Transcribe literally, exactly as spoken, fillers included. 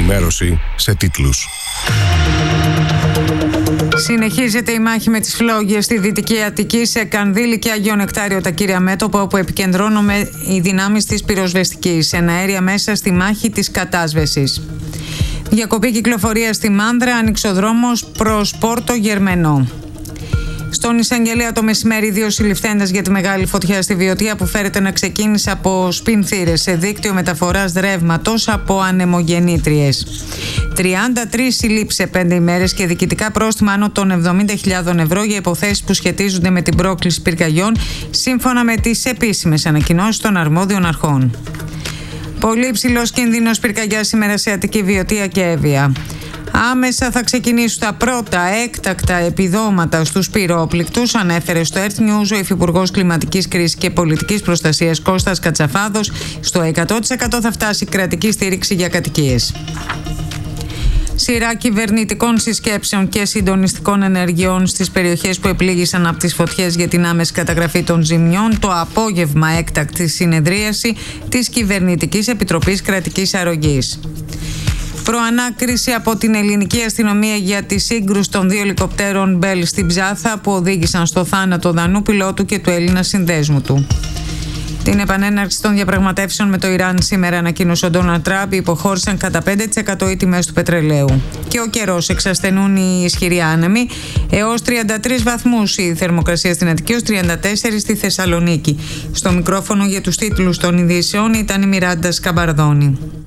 ενημέρωση σε τίτλους. Συνεχίζεται η μάχη με τις φλόγες στη Δυτική Αττική, σε Κανδύλη και Αγίο Νεκτάριο, τα κύρια μέτωπα όπου επικεντρώνουμε οι δυνάμεις της πυροσβεστικής. Εναέρια μέσα στη μάχη της κατάσβεσης. Διακοπή κυκλοφορία στη Μάνδρα, άνοιξε ο δρόμος προς Πόρτο Γερμενό. Στον Εισαγγελέα το μεσημέρι, δύο συλληφθέντες για τη μεγάλη φωτιά στη Βιωτία που φέρεται να ξεκίνησε από σπινθήρες σε δίκτυο μεταφοράς ρεύματος από ανεμογεννήτριες. τριάντα τρεις συλλήψεις σε πέντε ημέρες και διοικητικά πρόστιμα άνω των εβδομήντα χιλιάδες ευρώ για υποθέσεις που σχετίζονται με την πρόκληση πυρκαγιών, σύμφωνα με τις επίσημες ανακοινώσεις των αρμόδιων αρχών. Πολύ υψηλός κίνδυνος πυρκαγιάς σήμερα σε Αττική, Βιωτία και Εύβοια. Άμεσα θα ξεκινήσουν τα πρώτα έκτακτα επιδόματα στους πυρόπληκτους, ανέφερε στο Earth News ο Υφυπουργός Κλιματικής Κρίσης και Πολιτικής Προστασίας Κώστας Κατσαφάδος. Στο εκατό τοις εκατό θα φτάσει κρατική στήριξη για κατοικίες. Σειρά κυβερνητικών συσκέψεων και συντονιστικών ενεργειών στις περιοχές που επλήγησαν από τις φωτιές για την άμεση καταγραφή των ζημιών. Το απόγευμα έκτακτη συνεδρίαση της Κυβερνητικής Επιτροπής Κρατικής Αρρωγής. Προανάκριση από την ελληνική αστυνομία για τη σύγκρουση των δύο ελικοπτέρων Μπέλ στην Ψάθα που οδήγησαν στο θάνατο Δανού πιλότου και του Έλληνα συνδέσμου του. Την επανέναρξη των διαπραγματεύσεων με το Ιράν σήμερα, ανακοίνωσε ο Ντόναλντ Τραμπ, υποχώρησαν κατά πέντε τοις εκατό οι τιμές του πετρελαίου. Και ο καιρός, εξασθενούν οι ισχυροί άνεμοι, έως τριάντα τρεις βαθμούς η θερμοκρασία στην Αττική, έως τριάντα τέσσερα στη Θεσσαλονίκη. Στο μικρόφωνο για τους τίτλους των ειδήσεων ήταν η Μιράντα Σκαμπαρδόνη.